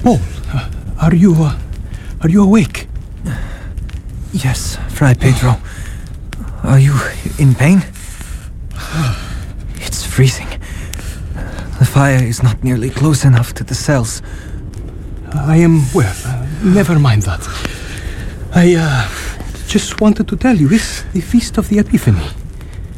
Paul, are you awake? Yes, Fray Pedro. Are you in pain? It's freezing. The fire is not nearly close enough to the cells. I am well. Never mind that. I just wanted to tell you, it's the Feast of the Epiphany.